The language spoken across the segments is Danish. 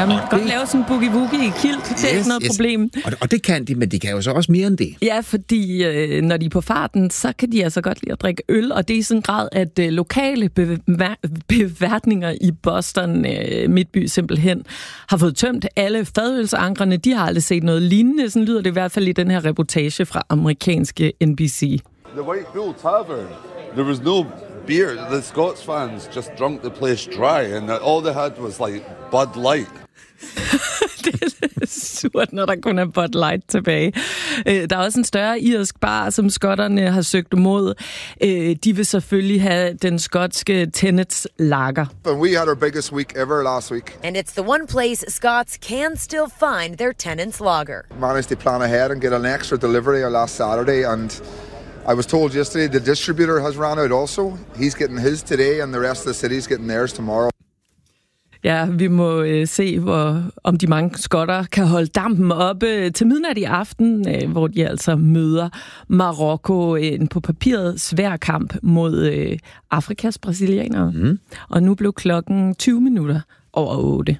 Ja, man kan godt lave sådan en boogie-woogie i kilt, det er ikke noget problem. Og det kan de, men de kan jo så også mere end det. Ja, fordi når de er på farten, så kan de altså godt lide at drikke øl, og det er i sådan en grad, at lokale beværtninger i Boston midtby simpelthen har fået tømt alle fadølsankrene. De har aldrig set noget lignende, sådan lyder det i hvert fald i den her reportage fra amerikanske NBC. The White Bull Tavern, there was no beer. The Scots fans just drunk the place dry, and all they had was like Bud Light. Det er surt, når der kun er Bud Light tilbage. Der er også en større irsk bar, som skotterne har søgt mod. De vil selvfølgelig have den skotske Tennent's Lager. We had our biggest week ever last week. And it's the one place Scots can still find their Tennent's Lager. Managed to plan ahead and get an extra delivery last Saturday, and I was told yesterday the distributor has ran out also. He's getting his today, and the rest of the city's getting theirs tomorrow. Ja, vi må se, om de mange skotter kan holde dampen oppe til midnat i aften, hvor de altså møder Marokko. En på papiret svær kamp mod Afrikas brasilianere. Og nu blev klokken 20 minutter over 8.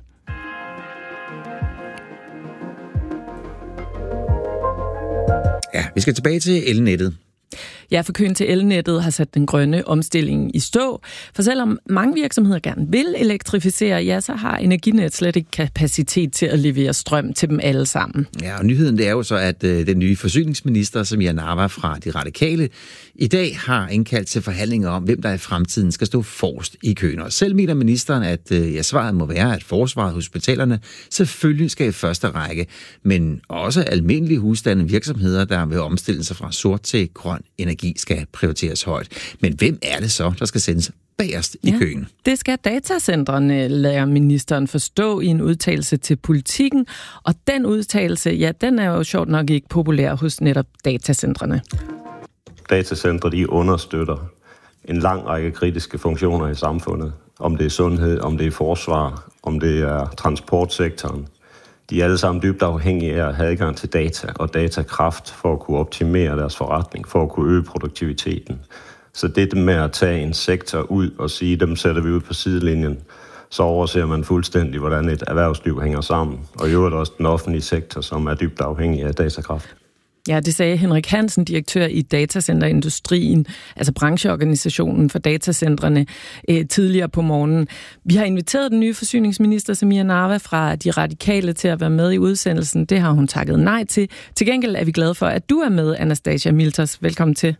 Ja, vi skal tilbage til elnettet. Ja, for køen til elnettet har sat den grønne omstilling i stå. For selvom mange virksomheder gerne vil elektrificere, ja, så har Energinet slet ikke kapacitet til at levere strøm til dem alle sammen. Ja, og nyheden det er jo så, at den nye forsyningsminister, Samira Nawa fra De Radikale, i dag har indkaldt til forhandlinger om, hvem der i fremtiden skal stå forrest i køen. Og selv mener ministeren, at svaret må være, at forsvaret og hospitalerne selvfølgelig skal i første række, men også almindelige husstande virksomheder, der vil omstille sig fra sort til grøn energi, skal prioriteres højt. Men hvem er det så, der skal sendes bagerst i køen? Det skal datacentrene, lader ministeren forstå i en udtalelse til Politikken. Og den udtalelse, ja, den er jo sjovt nok ikke populær hos netop datacentrene. Datacentre, de understøtter en lang række kritiske funktioner i samfundet. Om det er sundhed, om det er forsvar, om det er transportsektoren. De er alle sammen dybt afhængige af at have adgang til data og datakraft for at kunne optimere deres forretning, for at kunne øge produktiviteten. Så det med at tage en sektor ud og sige, dem sætter vi ud på sidelinjen, så overser man fuldstændig, hvordan et erhvervsliv hænger sammen. Og i øvrigt også den offentlige sektor, som er dybt afhængig af datakraft. Ja, det sagde Henrik Hansen, direktør i Datacenterindustrien, altså brancheorganisationen for datacentrene, tidligere på morgenen. Vi har inviteret den nye forsyningsminister, Samira Nawa fra De Radikale, til at være med i udsendelsen. Det har hun takket nej til. Til gengæld er vi glade for, at du er med, Anastasia Miltos. Velkommen til.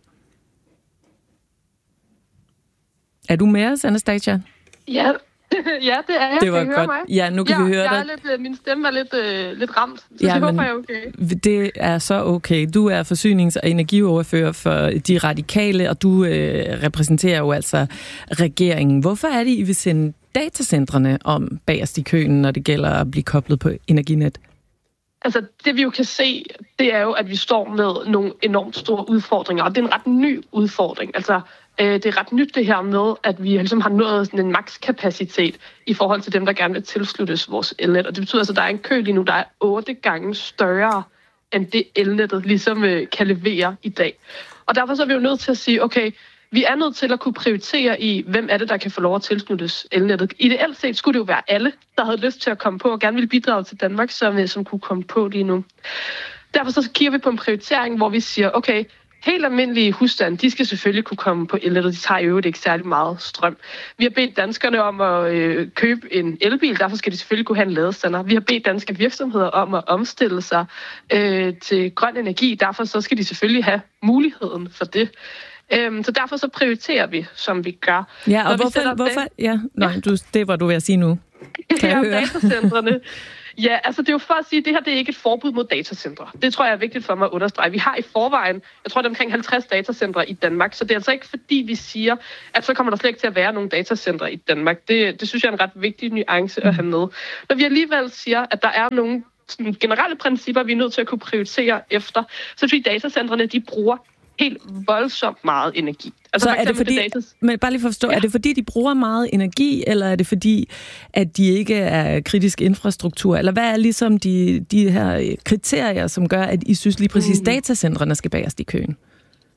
Er du med os, Anastasia? Ja. Ja, det er jeg. Det var kan godt. Høre mig? Ja, nu kan vi høre dig. Min stemme er lidt ramt, så det håber jeg er okay. Det er så okay. Du er forsynings- og energioverfører for De Radikale, og du repræsenterer jo altså regeringen. Hvorfor er det, I vil sende datacentrene om bagerst i køen, når det gælder at blive koblet på Energinet? Altså, det vi jo kan se, det er jo, at vi står med nogle enormt store udfordringer, og det er en ret ny udfordring. Altså, det er ret nyt det her med, at vi ligesom har nået sådan en makskapacitet i forhold til dem, der gerne vil tilsluttes vores elnet. Og det betyder altså, at der er en kø lige nu, der er 8 gange større end det elnettet ligesom kan levere i dag. Og derfor så er vi jo nødt til at sige, okay, vi er nødt til at kunne prioritere i, hvem er det, der kan få lov at tilsluttes elnettet. Ideelt set skulle det jo være alle, der havde lyst til at komme på og gerne ville bidrage til Danmark, som kunne komme på lige nu. Derfor så kigger vi på en prioritering, hvor vi siger, okay, helt almindelige husstande, de skal selvfølgelig kunne komme på elnettet. De tager jo ikke særlig meget strøm. Vi har bedt danskerne om at købe en elbil, derfor skal de selvfølgelig kunne have en ladestander. Vi har bedt danske virksomheder om at omstille sig til grøn energi, derfor så skal de selvfølgelig have muligheden for det. Så derfor så prioriterer vi, som vi gør. Ja, og hvorfor? Ja, nej, det var du ved at sige nu. Kan jeg høre? Datacentrene. Ja, altså det er jo for at sige, at det her det er ikke et forbud mod datacentre. Det tror jeg er vigtigt for mig at understrege. Vi har i forvejen, jeg tror det er omkring 50 datacentre i Danmark, så det er altså ikke fordi vi siger, at så kommer der slet ikke til at være nogle datacentre i Danmark. Det synes jeg er en ret vigtig nuance at have med. Når vi alligevel siger, at der er nogle sådan, generelle principper, vi er nødt til at kunne prioritere efter, så fordi datacentrene, de bruger helt voldsomt meget energi. Altså, så er det fordi, men bare lige for at forstå, er det fordi, de bruger meget energi, eller er det fordi, at de ikke er kritisk infrastruktur? Eller hvad er ligesom de her kriterier, som gør, at I synes lige præcis datacentrene skal bagerst i køen?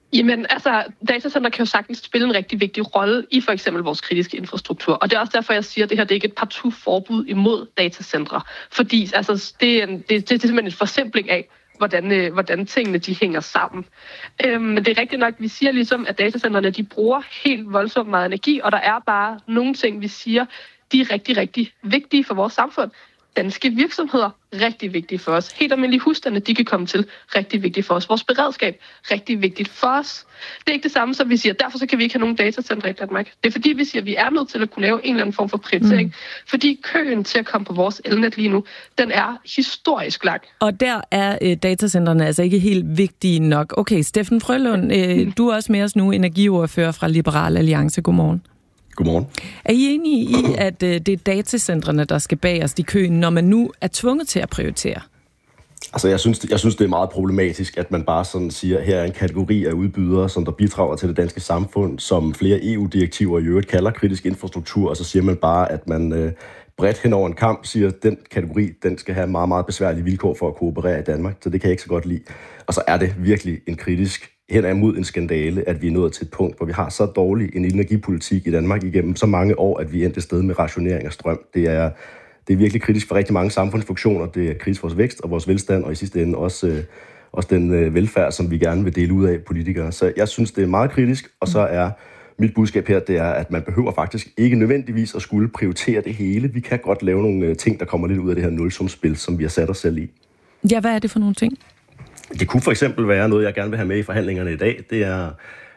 Jamen, altså, datacenter kan jo sagtens spille en rigtig vigtig rolle i for eksempel vores kritiske infrastruktur. Og det er også derfor, jeg siger, at det her det er ikke et partout forbud imod datacentre. Fordi altså, det er simpelthen en forsimpling af, hvordan tingene de hænger sammen. Men det er rigtigt nok, vi siger ligesom, at datacentrene de bruger helt voldsomt meget energi, og der er bare nogle ting, vi siger, de er rigtig, rigtig vigtige for vores samfund. Danske virksomheder, rigtig vigtige for os. Helt almindelige husstande, de kan komme til, rigtig vigtigt for os. Vores beredskab, rigtig vigtigt for os. Det er ikke det samme, som vi siger, derfor så kan vi ikke have nogen datacenter i Danmark. Det er fordi, vi siger, at vi er nødt til at kunne lave en eller anden form for prioritering. Fordi køen til at komme på vores elnet lige nu, den er historisk lang. Og der er datacentrene altså ikke helt vigtige nok. Okay, Steffen Frølund, du er også med os nu, energiordfører fra Liberal Alliance. Godmorgen. Godmorgen. Er I enige i, at det er datacentrene, der skal bag os i køen, når man nu er tvunget til at prioritere? Altså, jeg synes, det er meget problematisk, at man bare sådan siger, at her er en kategori af udbydere, som der bidrager til det danske samfund, som flere EU-direktiver i øvrigt kalder kritisk infrastruktur, og så siger man bare, at man bredt hen over en kamp siger, at den kategori, den skal have meget, meget besværlige vilkår for at kooperere i Danmark, så det kan jeg ikke så godt lide. Og så er det virkelig en kritisk hen imod en skandale, at vi er nået til et punkt, hvor vi har så dårlig en energipolitik i Danmark igennem så mange år, at vi endte et sted med rationering af strøm. Det er virkelig kritisk for rigtig mange samfundsfunktioner. Det er kritisk for vores vækst og vores velstand, og i sidste ende også den velfærd, som vi gerne vil dele ud af politikere. Så jeg synes, det er meget kritisk, og så er mit budskab her, det er, at man behøver faktisk ikke nødvendigvis at skulle prioritere det hele. Vi kan godt lave nogle ting, der kommer lidt ud af det her nulsumsspil, som vi har sat os selv i. Ja, hvad er det for nogle ting? Det kunne for eksempel være noget, jeg gerne vil have med i forhandlingerne i dag. Det er,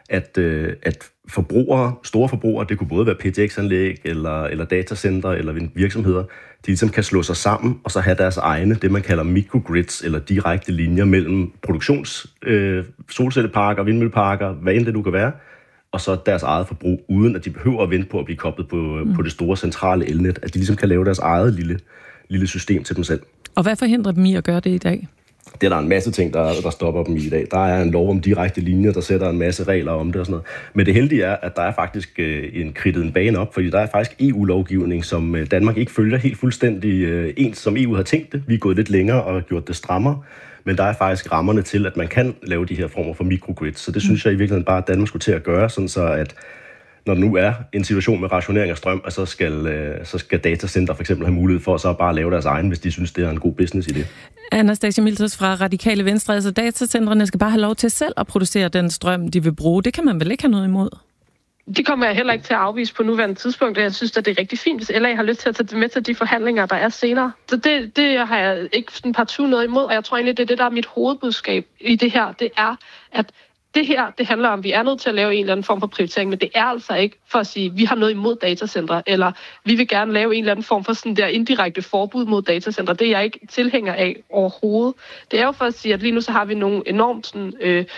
at store forbrugere, det kunne både være PTX-anlæg eller datacenter eller virksomheder, de ligesom kan slå sig sammen og så have deres egne, det man kalder microgrids eller direkte linjer mellem solcelleparker, vindmølleparker, hvad end det nu kan være, og så deres eget forbrug, uden at de behøver at vente på at blive koblet på det store centrale elnet, at de ligesom kan lave deres eget lille system til dem selv. Og hvad forhindrer dem i at gøre det i dag? Det er der en masse ting, der stopper dem i dag. Der er en lov om direkte linjer, der sætter en masse regler om det og sådan noget. Men det heldige er, at der er faktisk kridtet en bane op, fordi der er faktisk EU-lovgivning, som Danmark ikke følger helt fuldstændig ens, som EU har tænkt det. Vi er gået lidt længere og gjort det strammere, men der er faktisk rammerne til, at man kan lave de her former for microgrids. Så det synes jeg i virkeligheden bare, at Danmark skulle til at gøre, sådan så at når der nu er en situation med rationering af strøm, så skal datacenter for eksempel have mulighed for at så bare lave deres egen, hvis de synes, det er en god business i det. Anastasia Miltos fra Radikale Venstre, altså datacentrene skal bare have lov til selv at producere den strøm, de vil bruge. Det kan man vel ikke have noget imod? Det kommer jeg heller ikke til at afvise på nuværende tidspunkt, og jeg synes, at det er rigtig fint, hvis LA har lyst til at tage det med til de forhandlinger, der er senere. Så det har jeg ikke sådan partout noget imod, og jeg tror egentlig, det er det, der er mit hovedbudskab i det her. Det er, at det her, det handler om, at vi er nødt til at lave en eller anden form for prioritering, men det er altså ikke for at sige, at vi har noget imod datacentre, eller vi vil gerne lave en eller anden form for sådan der indirekte forbud mod datacentre. Det er jeg ikke tilhænger af overhovedet. Det er jo for at sige, at lige nu så har vi nogle enormt sådan,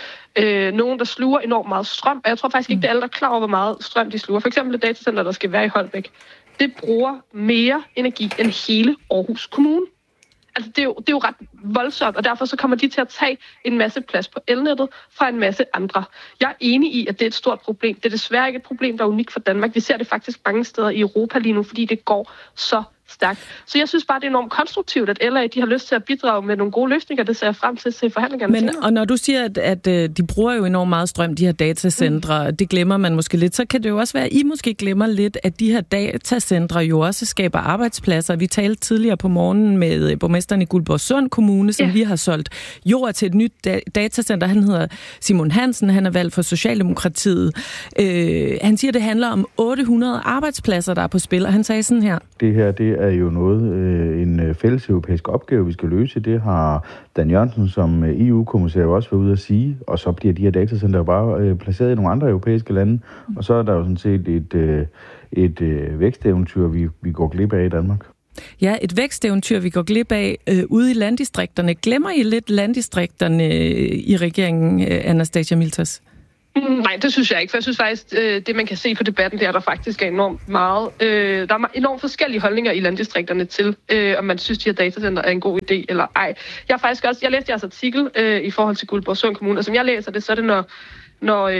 nogen, der sluger enormt meget strøm, og jeg tror faktisk ikke, det er alle, der er klar over, hvor meget strøm de sluger. For eksempel et datacenter, der skal være i Holbæk, det bruger mere energi end hele Aarhus Kommune. Altså, det er jo ret voldsomt, og derfor så kommer de til at tage en masse plads på elnettet fra en masse andre. Jeg er enig i, at det er et stort problem. Det er desværre ikke et problem, der er unikt for Danmark. Vi ser det faktisk mange steder i Europa lige nu, fordi det går så stærkt. Så jeg synes bare, det er enormt konstruktivt, at LA de har lyst til at bidrage med nogle gode løsninger. Det ser jeg frem til forhandlingerne. Men, og når du siger, at de bruger jo enormt meget strøm, de her datacentre, det glemmer man måske lidt, så kan det jo også være, at I måske glemmer lidt, at de her datacentre jo også skaber arbejdspladser. Vi talte tidligere på morgenen med borgmesteren i Guldborgsund Kommune, som lige har solgt jord til et nyt datacenter. Han hedder Simon Hansen, han er valgt for Socialdemokratiet. Han siger, at det handler om 800 arbejdspladser, der er på spil, og han sagde sådan her. Det her, det er jo noget, en fælles europæisk opgave, vi skal løse. Det har Dan Jørgensen som EU-kommissær også været ude at sige, og så bliver de her datacenter bare placeret i nogle andre europæiske lande, og så er der jo sådan set et væksteventyr, vi går glip af i Danmark. Ja, et væksteventyr, vi går glip af ude i landdistrikterne. Glemmer I lidt landdistrikterne i regeringen, Anastasia Miltos? Nej, det synes jeg ikke, for jeg synes faktisk, det man kan se på debatten, det er, der faktisk er enormt meget. Der er enormt forskellige holdninger i landdistrikterne til, om man synes, de her datacenter er en god idé eller ej. Jeg læste jeres artikel i forhold til Guldborgsund Kommune, og som jeg læser det, så er det, når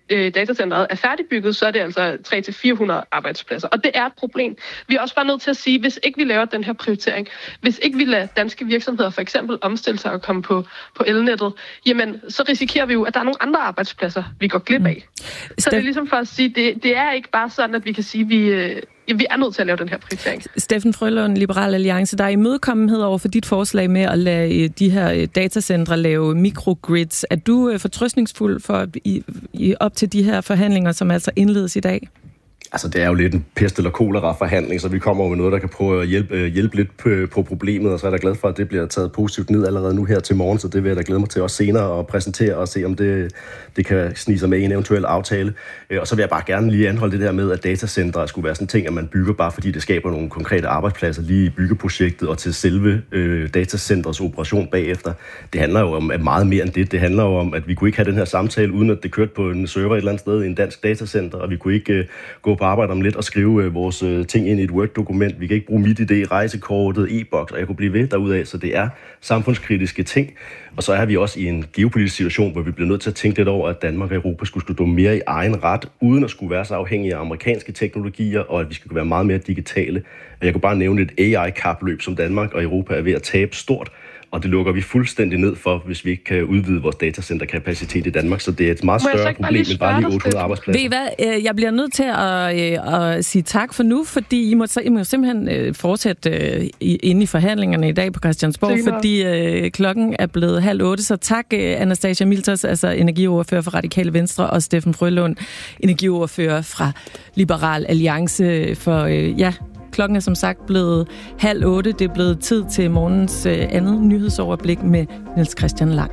datacenteret er færdigbygget, så er det altså 300-400 arbejdspladser. Og det er et problem. Vi er også bare nødt til at sige, hvis ikke vi laver den her prioritering, hvis ikke vi lader danske virksomheder for eksempel omstille sig og komme på elnettet, jamen så risikerer vi jo, at der er nogle andre arbejdspladser, vi går glip af. Så det er ligesom for at sige, det er ikke bare sådan, at vi kan sige, vi er nødt til at lave den her prioritering. Steffen Frølund, Liberal Alliance, der er imødekommenhed over for dit forslag med at lade de her datacentre lave microgrids. Er du fortrøstningsfuld for op til de her forhandlinger, som altså indledes i dag? Altså, det er jo lidt en pest- eller kolera-forhandling, så vi kommer med noget, der kan prøve at hjælpe lidt på problemet, og så er jeg da glad for, at det bliver taget positivt ned allerede nu her til morgen, så det vil jeg da glæde mig til også senere at præsentere og se, om det kan snige sig med i en eventuel aftale. Og så vil jeg bare gerne lige anholde det der med, at datacentre skulle være sådan en ting, at man bygger bare fordi det skaber nogle konkrete arbejdspladser lige i byggeprojektet og til selve datacentrets operation bagefter. Det handler jo om meget mere end det. Det handler jo om, at vi kunne ikke have den her samtale, uden at det kørte på en server et eller andet sted i en dansk datacenter, og vi kunne ikke gå på arbejde om lidt og skrive vores ting ind i et Word-dokument. Vi kan ikke bruge MitID, rejsekortet, e-boks, og jeg kunne blive ved derudaf, så det er samfundskritiske ting. Og så er vi også i en geopolitisk situation, hvor vi bliver nødt til at tænke lidt over, at Danmark og Europa skulle stå mere i egen ret, uden at skulle være så afhængige af amerikanske teknologier, og at vi skal være meget mere digitale. Jeg kunne bare nævne et AI-kapløb, som Danmark og Europa er ved at tabe stort, og det lukker vi fuldstændig ned for, hvis vi ikke kan udvide vores datacenterkapacitet i Danmark. Så det er et meget større problem end bare lige 800 arbejdspladser. Ved I hvad? Jeg bliver nødt til at sige tak for nu, fordi I må simpelthen fortsætte inde i forhandlingerne i dag på Christiansborg, fordi klokken er blevet 7:30. Så tak, Anastasia Miltos, altså energiordfører for Radikale Venstre, og Steffen Frølund, energiordfører fra Liberal Alliance, for klokken er som sagt blevet 7:30. Det er blevet tid til morgens andet nyhedsoverblik med Niels Christian Lang.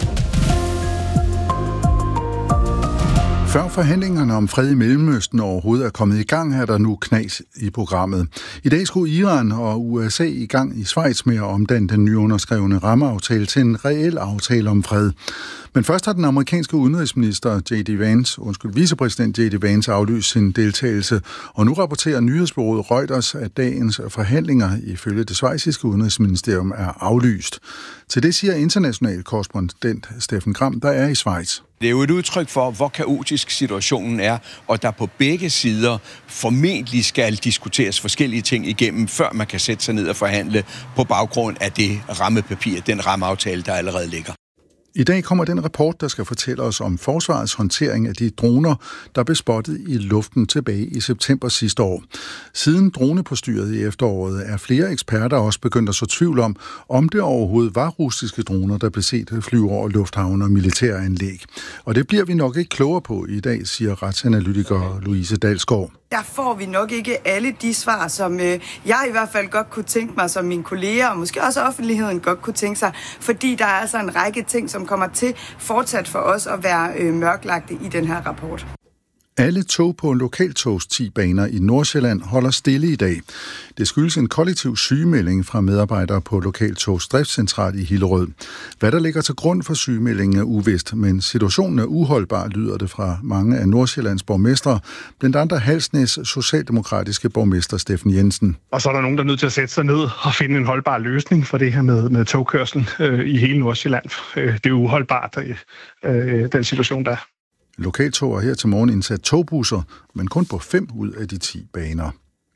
Før forhandlingerne om fred i Mellemøsten overhovedet er kommet i gang, er der nu knas i programmet. I dag skulle Iran og USA i gang i Schweiz med at omdanne den nyunderskrevne rammeaftale til en reel aftale om fred. Men først har den amerikanske udenrigsminister vicepræsident J.D. Vance aflyst sin deltagelse, og nu rapporterer nyhedsbureauet Reuters, at dagens forhandlinger ifølge det schweiziske udenrigsministerium er aflyst. Til det siger international korrespondent Steffen Gram, der er i Schweiz. Det er jo et udtryk for, hvor kaotisk situationen er, og der på begge sider formentlig skal diskuteres forskellige ting igennem, før man kan sætte sig ned og forhandle på baggrund af det rammepapir, den rammeaftale, der allerede ligger. I dag kommer den rapport, der skal fortælle os om forsvarets håndtering af de droner, der blev spottet i luften tilbage i september sidste år. Siden dronepostyret i efteråret er flere eksperter også begyndt at så tvivl om det overhovedet var russiske droner, der blev set flyve over lufthavne og militæranlæg. Og det bliver vi nok ikke klogere på i dag, siger retsanalytiker Louise Dalsgaard. Der får vi nok ikke alle de svar, som jeg i hvert fald godt kunne tænke mig, som mine kolleger og måske også offentligheden godt kunne tænke sig, fordi der er altså en række ting, som kommer til fortsat for os at være mørklagte i den her rapport. Alle tog på lokaltogs 10 baner i Nordsjælland holder stille i dag. Det skyldes en kollektiv sygemelding fra medarbejdere på lokaltogs driftscentral i Hillerød. Hvad der ligger til grund for sygemeldingen er uvist, men situationen er uholdbar, lyder det fra mange af Nordsjællands borgmestre, blandt andre Halsnæs socialdemokratiske borgmester Steffen Jensen. Og så er der nogen, der er nødt til at sætte sig ned og finde en holdbar løsning for det her med togkørsel i hele Nordsjælland. Det er uholdbart, den situation, der er. Lokaltog har her til morgen indsat togbusser, men kun på 5 ud af de 10 baner.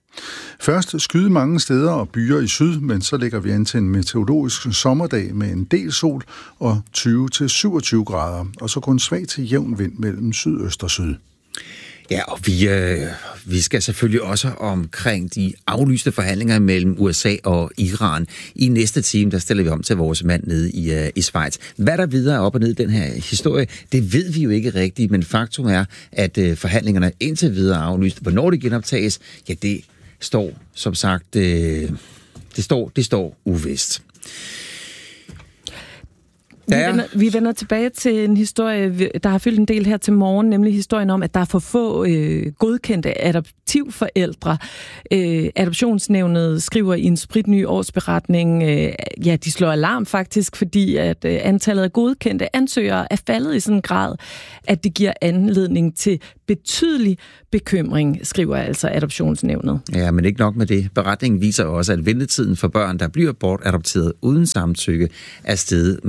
Først skyde mange steder og byer i syd, men så lægger vi an til en meteorologisk sommerdag med en del sol og 20-27 grader, og så kun svag til jævn vind mellem sydøst og syd. Ja, og vi skal selvfølgelig også omkring de aflyste forhandlinger mellem USA og Iran. I næste time, der stiller vi om til vores mand nede i Schweiz. Hvad der videre op og ned i den her historie, det ved vi jo ikke rigtigt, men faktum er, at forhandlingerne indtil videre er aflyst. Hvornår det genoptages, ja, det står, som sagt, det står uvist. Vi vender tilbage til en historie, der har fyldt en del her til morgen, nemlig historien om, at der er for få godkendte adoptivforældre. Adoptionsnævnet skriver i en spritny årsberetning, de slår alarm faktisk, fordi at antallet af godkendte ansøgere er faldet i sådan en grad, at det giver anledning til betydelig bekymring, skriver altså Adoptionsnævnet. Ja, men ikke nok med det. Beretningen viser også, at ventetiden for børn, der bliver bortadopteret uden samtykke, er steget markant.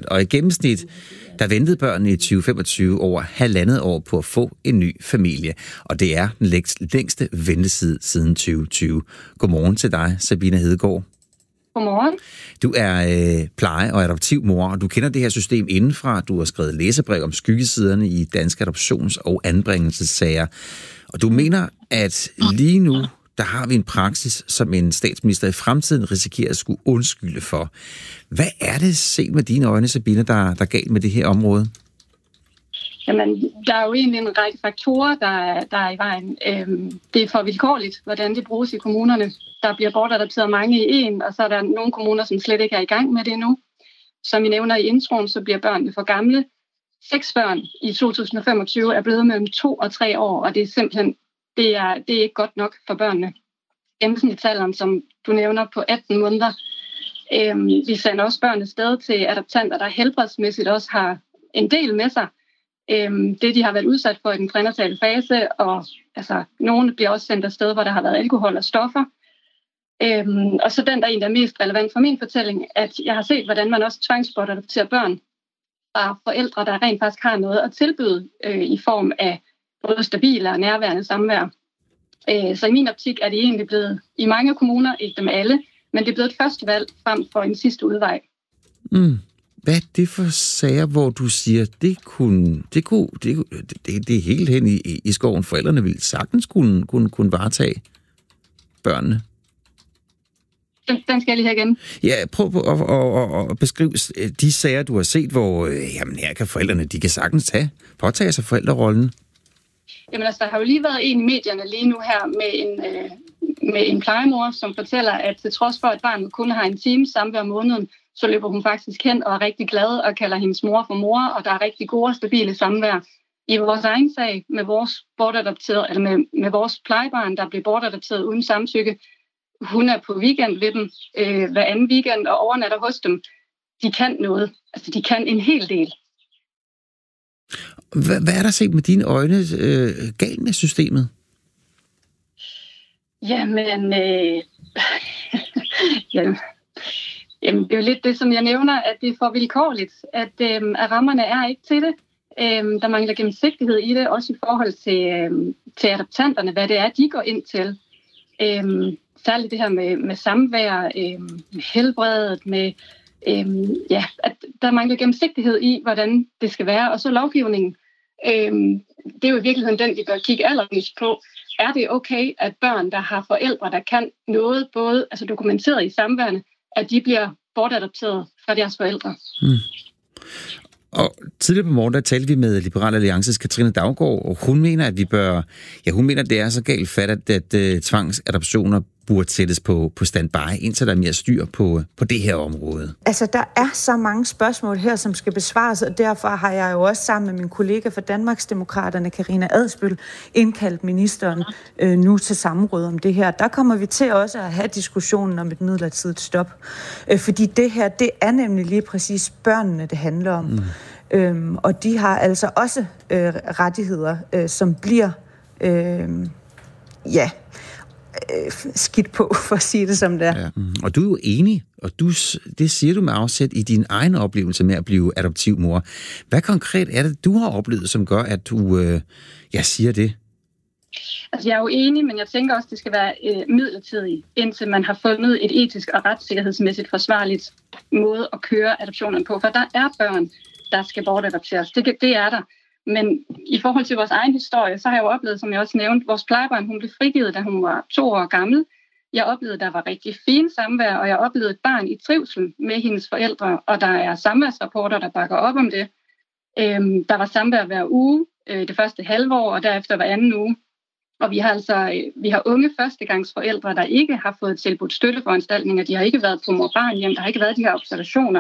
og i gennemsnit, der ventede børnene i 2025 over 1,5 år på at få en ny familie. Og det er den længste ventetid siden 2020. Godmorgen til dig, Sabina Hedegaard. Godmorgen. Du er pleje- og adoptivmor, og du kender det her system indenfra. Du har skrevet læserbrev om skyggesiderne i danske adoptions- og anbringelsessager. Og du mener, at lige nu, der har vi en praksis, som en statsminister i fremtiden risikerer at skulle undskylde for. Hvad er det set med dine øjne, Sabina, der er galt med det her område? Jamen, der er jo egentlig en række faktorer, der er i vejen. Det er for vilkårligt, hvordan det bruges i kommunerne. Der bliver bortadopteret mange i en, og så er der nogle kommuner, som slet ikke er i gang med det nu. Som I nævner i introen, så bliver børnene for gamle. 6 børn i 2025 er blevet mellem 2 og 3 år, og det er simpelthen det er ikke godt nok for børnene. Gennemsnitsalderen, som du nævner, på 18 måneder. Vi sender også børn afsted til adoptanter, der helbredsmæssigt også har en del med sig. Det, de har været udsat for i den prenatale fase, og altså, nogle bliver også sendt afsted, hvor der har været alkohol og stoffer. Og så den, der er mest relevant for min fortælling, at jeg har set, hvordan man også tvangsbortadopterer børn fra forældre, der rent faktisk har noget at tilbyde i form af både stabile og nærværende samvær. Så i min optik er det egentlig blevet i mange kommuner, ikke dem alle, men det er blevet et første valg frem for en sidste udvej. Hvad er det for sager, hvor du siger, det er helt hen i skoven, forældrene ville sagtens kunne varetage børnene? Den skal jeg lige have igen. Ja, prøv at beskrive de sager, du har set, hvor her kan forældrene, de kan sagtens påtage sig forældrerollen. Jamen altså, der har jo lige været en i medierne lige nu her med en plejemor, som fortæller, at til trods for, at barnet kun har en time samvær om måneden, så løber hun faktisk hen og er rigtig glad og kalder hendes mor for mor, og der er rigtig gode og stabile samvær. I vores egen sag med vores bortadopterede, eller med vores plejebarn, der blev bortadopteret uden samtykke, hun er på weekend ved dem hver anden weekend og overnatter hos dem. De kan noget. Altså, de kan en hel del. Hvad er der set med dine øjne galt med systemet? Jamen, jamen, det er jo lidt det, som jeg nævner, at det er for vilkårligt, at rammerne er ikke til det. Der mangler gennemsigtighed i det, også i forhold til adoptanterne, hvad det er, de går ind til. Særligt det her med samvær, helbredet, med at der mangler gennemsigtighed i, hvordan det skal være. Og så lovgivningen, det er jo i virkeligheden den, vi bør kigge allermest på. Er det okay, at børn, der har forældre, der kan noget, både altså dokumenteret i samværende, at de bliver bortadopteret fra deres forældre? Og tidligere på morgen, der talte vi med Liberal Alliances Katrine Daugaard, og hun mener, at hun mener, at det er så galt fat, at tvangsadoptioner burde sættes på standby, indtil der er mere styr på det her område. Altså, der er så mange spørgsmål her, som skal besvares, og derfor har jeg jo også sammen med min kollega fra Danmarksdemokraterne, Karina Adsbøl, indkaldt ministeren nu til samråd om det her. Der kommer vi til også at have diskussionen om et midlertidigt stop. Fordi det her, det er nemlig lige præcis børnene, det handler om. Og de har altså også rettigheder, som bliver skidt på, for at sige det som det er. Ja. Og du er jo enig, og det siger du med afsæt i din egen oplevelse med at blive adoptivmor. Hvad konkret er det, du har oplevet, som gør, at du siger det? Altså, jeg er jo enig, men jeg tænker også, at det skal være midlertidigt, indtil man har fundet et etisk og retssikkerhedsmæssigt forsvarligt måde at køre adoptionerne på. For der er børn, der skal bortadopteres. Det er der. Men i forhold til vores egen historie, så har jeg jo oplevet, som jeg også nævnte, vores plejebarn, hun blev frigivet, da hun var 2 år gammel. Jeg oplevede, at der var rigtig fint samvær, og jeg oplevede et barn i trivsel med hendes forældre, og der er samværsrapporter, der bakker op om det. Der var samvær hver uge, det første halve år, og derefter hver anden uge. Og vi har unge førstegangsforældre, der ikke har fået tilbudt støtteforanstaltninger. De har ikke været på mor-barn-hjem, der har ikke været de her observationer.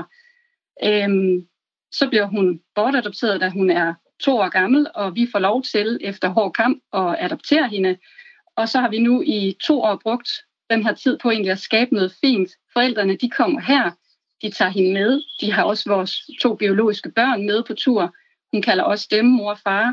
Så bliver hun bortadopteret, da hun er 2 år gammel, og vi får lov til efter hård kamp at adoptere hende. Og så har vi nu i 2 år brugt den her tid på egentlig at skabe noget fint. Forældrene, de kommer her, de tager hende med. De har også vores 2 biologiske børn med på tur. Hun kalder også dem mor og far.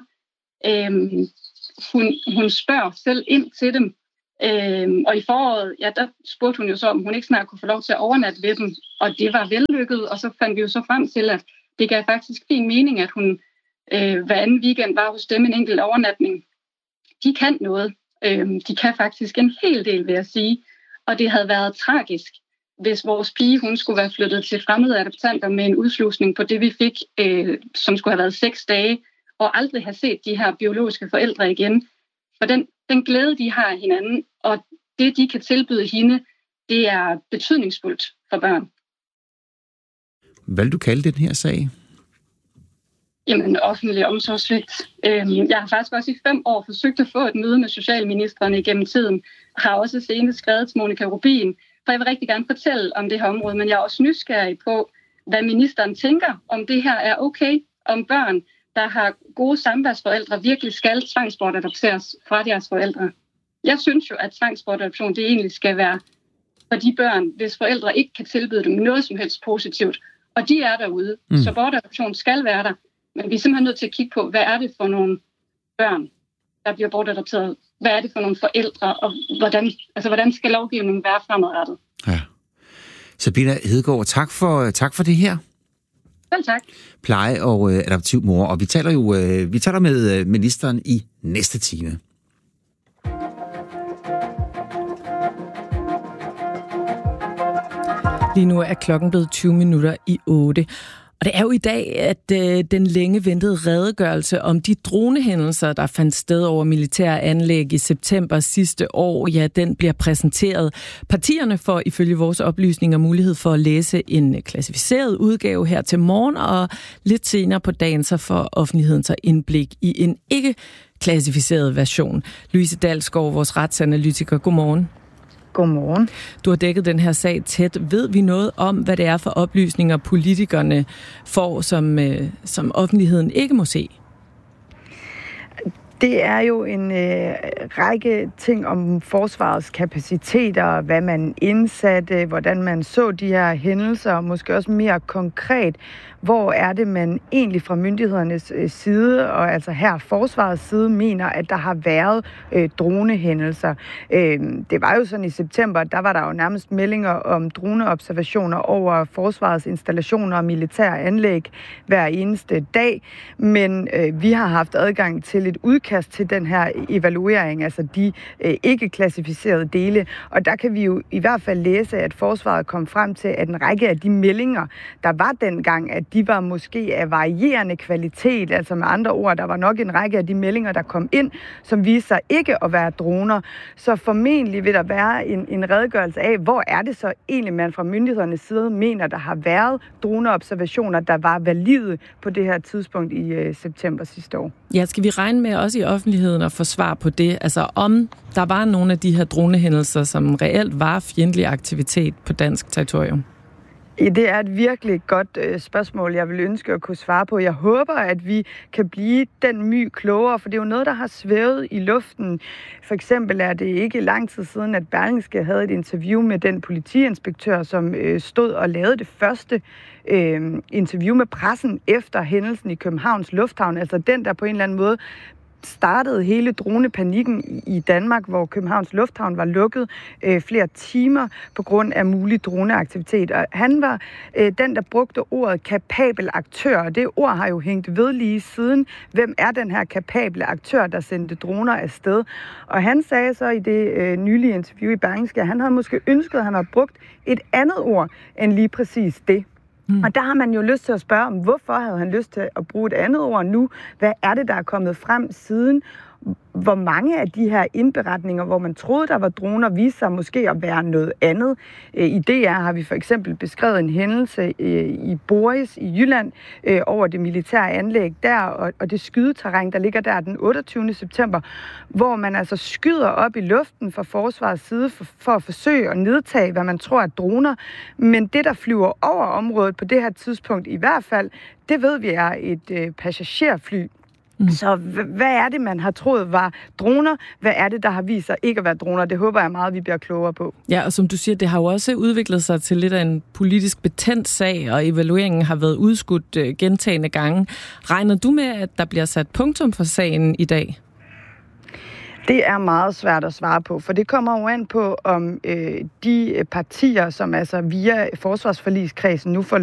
Hun spørger selv ind til dem. Og i foråret, der spurgte hun jo så, om hun ikke snart kunne få lov til at overnatte ved dem. Og det var vellykket, og så fandt vi jo så frem til, at Det gav faktisk fin mening, at hun hver anden weekend var hos dem en enkelt overnatning. De kan noget. De kan faktisk en hel del, vil jeg sige. Og det havde været tragisk, hvis vores pige hun skulle være flyttet til fremmede adoptanter med en udslusning på det, vi fik, som skulle have været 6 dage, og aldrig have set de her biologiske forældre igen. For den glæde, de har af hinanden, og det, de kan tilbyde hende, det er betydningsfuldt for børn. Hvad vil du kalde den her sag? Jamen, offentlig omsorgssvigt. Jeg har faktisk også i 5 år forsøgt at få et møde med socialministrene igennem tiden. Har også senest skrevet til Monika Rubin, for jeg vil rigtig gerne fortælle om det her område, men jeg er også nysgerrig på, hvad ministeren tænker, om det her er okay, om børn, der har gode samværsforældre, virkelig skal tvangsbortadopteres fra deres forældre. Jeg synes jo, at tvangsbortadoption det egentlig skal være for de børn, hvis forældre ikke kan tilbyde dem noget som helst positivt. Og de er derude, så bortadoption skal være der. Men vi er simpelthen nødt til at kigge på, hvad er det for nogle børn, der bliver bortadopteret? Hvad er det for nogle forældre, og hvordan skal lovgivningen være fremadrettet? Ja. Sabina Hedegaard, tak for det her. Selv tak. Pleje- og adoptiv mor, og vi taler med ministeren i næste time. Lige nu er klokken blevet 7:20. Og det er jo i dag, at den længe ventede redegørelse om de dronehændelser, der fandt sted over militære anlæg i september sidste år, ja, den bliver præsenteret. Partierne får ifølge vores oplysninger mulighed for at læse en klassificeret udgave her til morgen, og lidt senere på dagen så får offentligheden så indblik i en ikke klassificeret version. Louise Dalsgaard, vores retsanalytiker, godmorgen. Godmorgen. Du har dækket den her sag tæt. Ved vi noget om, hvad det er for oplysninger, politikerne får, som offentligheden ikke må se? Det er jo en række ting om forsvarets kapaciteter, hvad man indsatte, hvordan man så de her hændelser, og måske også mere konkret, hvor er det, man egentlig fra myndighedernes side, og altså her forsvarets side, mener, at der har været dronehændelser. Det var jo sådan i september, der var der jo nærmest meldinger om droneobservationer over forsvarets installationer og militære anlæg hver eneste dag, men vi har haft adgang til et udkast til den her evaluering, altså de ikke klassificerede dele, og der kan vi jo i hvert fald læse, at forsvaret kom frem til, at en række af de meldinger, der var dengang, at de var måske af varierende kvalitet, altså med andre ord, der var nok en række af de meldinger, der kom ind, som viste sig ikke at være droner. Så formentlig vil der være en redegørelse af, hvor er det så egentlig, man fra myndighedernes side mener, der har været droneobservationer, der var valide på det her tidspunkt i september sidste år. Ja, skal vi regne med også i offentligheden at få svar på det? Altså om der var nogle af de her dronehændelser, som reelt var fjendtlig aktivitet på dansk territorium? Det er et virkelig godt spørgsmål, jeg vil ønske at kunne svare på. Jeg håber, at vi kan blive den my klogere, for det er jo noget, der har svævet i luften. For eksempel er det ikke lang tid siden, at Berlingske havde et interview med den politiinspektør, som stod og lavede det første interview med pressen efter hændelsen i Københavns Lufthavn. Altså den, der på en eller anden måde startede hele dronepanikken i Danmark, hvor Københavns Lufthavn var lukket flere timer på grund af mulig droneaktivitet. Og han var den, der brugte ordet kapabel aktør, og det ord har jo hængt ved lige siden. Hvem er den her kapable aktør, der sendte droner afsted? Og han sagde så i det nylige interview i Berlingske, at han havde måske ønsket, at han havde brugt et andet ord end lige præcis det. Og der har man jo lyst til at spørge om, hvorfor havde han lyst til at bruge et andet ord nu? Hvad er det, der er kommet frem siden? Hvor mange af de her indberetninger, hvor man troede, der var droner, viste sig måske at være noget andet. I DR har vi for eksempel beskrevet en hændelse i Boris i Jylland over det militære anlæg der, og det skydeterræn, der ligger der den 28. september, hvor man altså skyder op i luften fra forsvarets side for at forsøge at nedtage, hvad man tror er droner. Men det, der flyver over området på det her tidspunkt i hvert fald, det ved vi er et passagerfly. Så hvad er det, man har troet var droner? Hvad er det, der har vist sig ikke at være droner? Det håber jeg meget, vi bliver klogere på. Ja, og som du siger, det har jo også udviklet sig til lidt af en politisk betændt sag, og evalueringen har været udskudt gentagne gange. Regner du med, at der bliver sat punktum for sagen i dag? Det er meget svært at svare på, for det kommer jo an på, om de partier, som altså via forsvarsforligskredsen nu får